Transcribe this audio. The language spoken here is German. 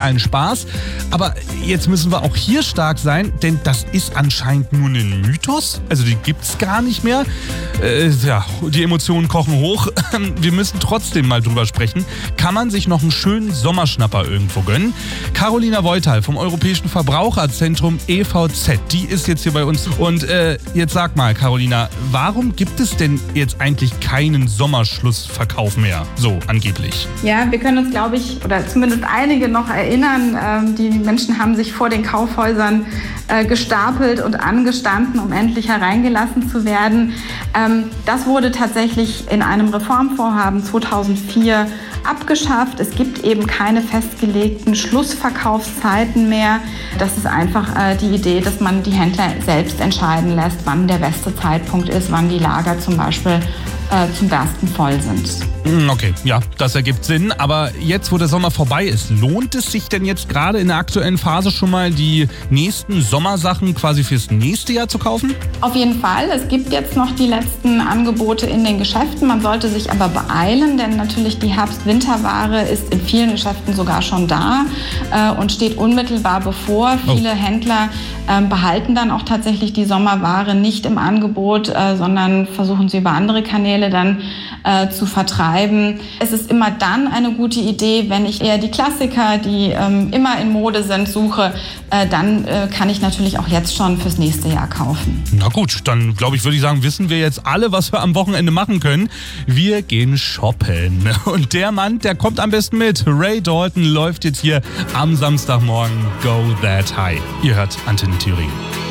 keinen Spaß. Aber jetzt müssen wir auch hier stark sein, denn das ist anscheinend nur ein Mythos. Also die gibt's gar nicht mehr. Die Emotionen kochen hoch. Wir müssen trotzdem mal drüber sprechen. Kann man sich noch einen schönen Sommerschnapper irgendwo gönnen? Carolina Voital vom Europäischen Verbraucherzentrum EVZ, die ist jetzt hier bei uns. Und jetzt sag mal, Carolina, warum gibt es denn jetzt eigentlich keinen Sommerschlussverkauf mehr? So, angeblich. Ja, wir können uns, glaube ich, oder zumindest einige noch erinnern, die Menschen haben sich vor den Kaufhäusern gestapelt und angestanden, um endlich hereingelassen zu werden. Das wurde tatsächlich in einem Reformvorhaben 2004 abgeschafft. Es gibt eben keine festgelegten Schlussverkaufszeiten mehr. Das ist einfach die Idee, dass man die Händler selbst entscheiden lässt, wann der beste Zeitpunkt ist, wann die Lager zum Beispiel zum Bersten voll sind. Okay, ja, das ergibt Sinn. Aber jetzt, wo der Sommer vorbei ist, lohnt es sich denn jetzt gerade in der aktuellen Phase schon mal die nächsten Sommersachen quasi fürs nächste Jahr zu kaufen? Auf jeden Fall. Es gibt jetzt noch die letzten Angebote in den Geschäften. Man sollte sich aber beeilen, denn natürlich die Herbst-Winterware ist in vielen Geschäften sogar schon da und steht unmittelbar bevor. Viele Händler behalten dann auch tatsächlich die Sommerware nicht im Angebot, sondern versuchen sie über andere Kanäle dann zu vertreiben. Es ist immer dann eine gute Idee, wenn ich eher die Klassiker, die immer in Mode sind, suche, dann kann ich natürlich auch jetzt schon fürs nächste Jahr kaufen. Na gut, dann glaube ich, würde ich sagen, wissen wir jetzt alle, was wir am Wochenende machen können. Wir gehen shoppen. Und der Mann, der kommt am besten mit. Ray Dalton läuft jetzt hier am Samstagmorgen Go That High. Ihr hört Antenne Thüringen.